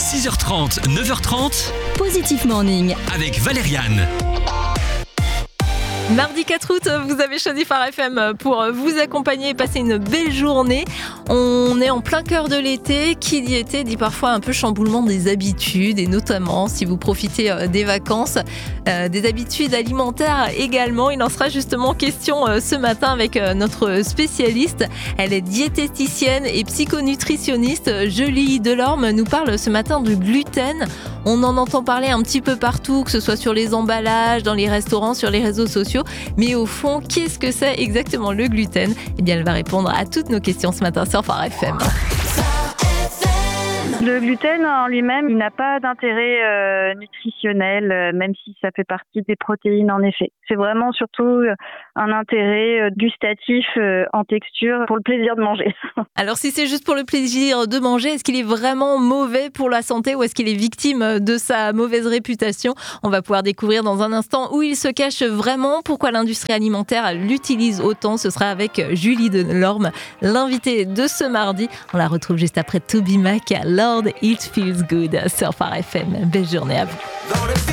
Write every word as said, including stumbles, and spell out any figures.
six heures trente, neuf heures trente, Positif Morning. avec Valériane. Mardi quatre août, vous avez choisi Phare F M pour vous accompagner et passer une belle journée. On est en plein cœur de l'été. Qui dit été dit parfois un peu chamboulement des habitudes, et notamment si vous profitez des vacances, euh, des habitudes alimentaires également. Il en sera justement question euh, ce matin avec euh, notre spécialiste. Elle est diététicienne et psychonutritionniste. Julie Delorme nous parle ce matin du gluten. On en entend parler un petit peu partout, que ce soit sur les emballages, dans les restaurants, sur les réseaux sociaux. Mais au fond, qu'est-ce que c'est exactement le gluten ? Eh bien, elle va répondre à toutes nos questions ce matin sur Phare F M. Le gluten en lui-même, il n'a pas d'intérêt euh, nutritionnel, euh, même si ça fait partie des protéines en effet. C'est vraiment surtout euh, un intérêt euh, gustatif euh, en texture pour le plaisir de manger. Alors si c'est juste pour le plaisir de manger, est-ce qu'il est vraiment mauvais pour la santé ou est-ce qu'il est victime de sa mauvaise réputation ? On va pouvoir découvrir dans un instant où il se cache vraiment, pourquoi l'industrie alimentaire l'utilise autant. Ce sera avec Julie Delorme, l'invitée de ce mardi. On la retrouve juste après Toby Mac, Lord It Feels Good sur Phare F M. Belle journée à vous.